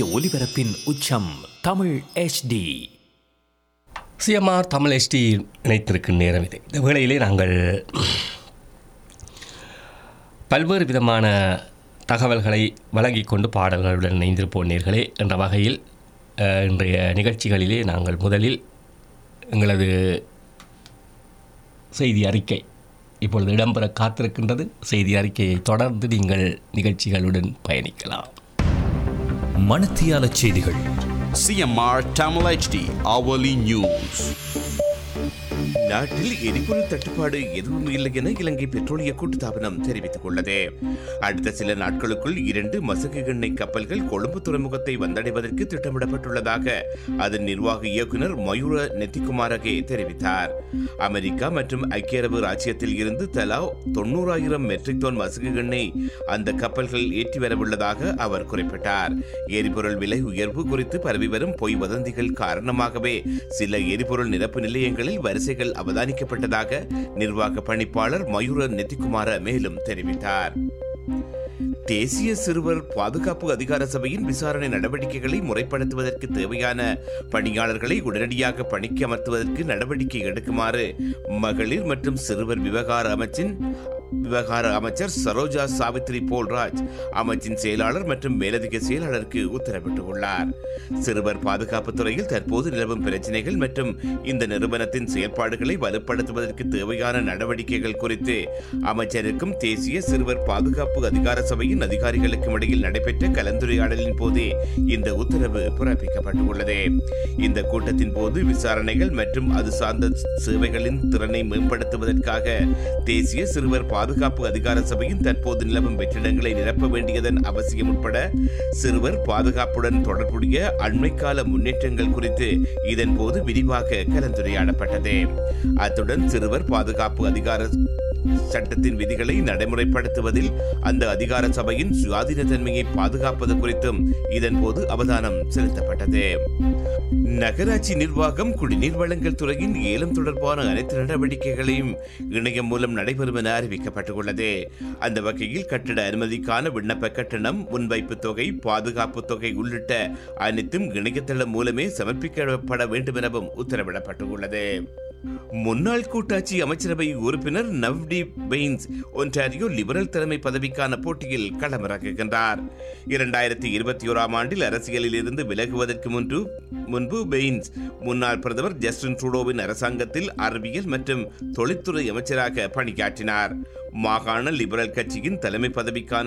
ஒலிபரப்பின் உச்சம் Tamil HD. CMR Tamil HD இணைத்திருக்கும் நேரம் இது. இந்த வேளையிலே நாங்கள் பல்வேறு விதமான தகவல்களை வழங்கிக் கொண்டு பாடல்களுடன் இணைந்திருப்போம் நேர்களே என்ற வகையில் இன்றைய நிகழ்ச்சிகளிலே நாங்கள் முதலில் எங்களது செய்தி அறிக்கை இப்பொழுது இடம்பெற காத்திருக்கின்றது. செய்தி அறிக்கையை தொடர்ந்து நீங்கள் நிகழ்ச்சிகளுடன் பயணிக்கலாம். மணத்தியால செய்திகள். CMR Tamil HD hourly news. நாட்டில் எரிபொருள் தட்டுப்பாடு எதுவும் இல்லை என இலங்கை பெட்ரோலிய கூட்டுத்தாபனம் தெரிவித்துக் உள்ளது. அடுத்த சில நாட்களுக்குள் 2 மசகு எண்ணெய் கப்பல்கள் கொழும்பு துறைமுகத்தை வந்தடைவதற்கு திட்டமிடப்பட்டுள்ளதாக அதன் நிர்வாக இயக்குநர் மயூர நெத்திகுமாரகே தெரிவித்தார். அமெரிக்கா மற்றும் ஐக்கிய அரபு ராச்சியத்தில் இருந்து தலா 90,000 மெட்ரிக் டன் மசகு எண்ணெய் அந்த கப்பல்கள் ஏற்றி வரவுள்ளதாக அவர் குறிப்பிட்டார். எரிபொருள் விலை உயர்வு குறித்து பரவி வரும் பொய் வதந்திகள் காரணமாகவே சில எரிபொருள் நிரப்பு நிலையங்களில் வரிசைகள் அவதானிக்கப்பட்டதாக நிர்வாக பணிப்பாளர் மயூர நெத்திகுமார மேலும் தெரிவித்தார். தேசிய சிறுவர் பாதுகாப்பு அதிகார சபையின் விசாரணை நடவடிக்கைகளை முறைப்படுத்துவதற்கு தேவையான பணியாளர்களை உடனடியாக பணிக்கு அமர்த்துவதற்கு நடவடிக்கை எடுக்குமாறு மகளிர் மற்றும் சிறுவர் விவகார அமைச்சர் சரோஜா சாவித்ரி போல்ராஜ் அமைச்சின் செயலாளர் மற்றும் மேலதிக செயலாளருக்கு உத்தரவிட்டுள்ளார். சிறுவர் பாதுகாப்பு துறையில் தற்போது நிலவும் பிரச்சினைகள் மற்றும் இந்த நிறுவனத்தின் செயல்பாடுகளை வலுப்படுத்துவதற்கு தேவையான நடவடிக்கைகள் குறித்து அமைச்சருக்கும் தேசிய சிறுவர் பாதுகாப்பு அதிகார சபையின் அதிகாரிகளுக்கும் இடையில் நடைபெற்ற கலந்துரையாடலின் போதே இந்த உத்தரவு பிறப்பிக்கப்பட்டுள்ளது. இந்த கூட்டத்தின் போது விசாரணைகள் மற்றும் அது சார்ந்த சேவைகளின் திறனை மேம்படுத்துவதற்காக தேசிய சிறுவர் பாதுகாப்பு அதிகார சபையின் தற்போது நிலவும் வெற்றிடங்களை நிரப்ப வேண்டியதன் அவசியம் உட்பட சிறுவர் பாதுகாப்புடன் தொடர்புடைய அண்மைக்கால முன்னேற்றங்கள் குறித்து இதன் போது விரிவாக கலந்துரையாடப்பட்டது. அத்துடன் சிறுவர் பாதுகாப்பு அதிகார சட்டத்தின் விதிகளை நடைமுறைப்படுத்துவதில் அந்த அதிகார சபையின் சுயாதீன தன்மையை பாதுகாப்பது குறித்தும் இதன் போது அவதானம் செலுத்தப்பட்டது. நகராட்சி நிர்வாகம் குடிநீர் வழங்கல் துறையின் ஏலம் தொடர்பான அனைத்து நடவடிக்கைகளையும் இணையம் மூலம் நடைபெறும் என அறிவிக்கப்பட்டுள்ளது. அந்த வகையில் கட்டட அனுமதிக்கான விண்ணப்ப கட்டணம், முன்வைப்பு தொகை, பாதுகாப்பு தொகை உள்ளிட்ட அனைத்தும் இணையதளம் மூலமே சமர்ப்பிக்கப்பட வேண்டும் எனவும் உத்தரவிடப்பட்டுள்ளது. முன்னாள் கூட்டாட்சி அமைச்சரவை உறுப்பினர் நவ்டீப் பெயின்ஸ் ஒன்டாரியோ லிபரல் தலைமை பதவிக்கான போட்டியில் களமிறங்குகின்றார். 2021 ஆண்டில் அரசியலில் இருந்து விலகுவதற்கு முன்பு பெயின்ஸ் முன்னாள் பிரதமர் ஜஸ்டின் ட்ரூடோவின் அரசாங்கத்தில் அறிவியல் மற்றும் தொழில்துறை அமைச்சராக பணியாற்றினார். மாகாண லிபரல் கட்சியின் தலைமை பதவிக்கான